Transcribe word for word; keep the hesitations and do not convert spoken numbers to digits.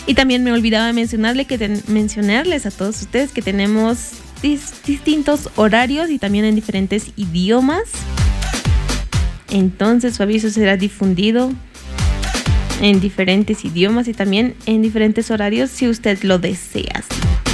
Y también me olvidaba mencionarle que ten, mencionarles a todos ustedes que tenemos dis, distintos horarios y también en diferentes idiomas. Entonces su aviso será difundido en diferentes idiomas y también en diferentes horarios si usted lo desea.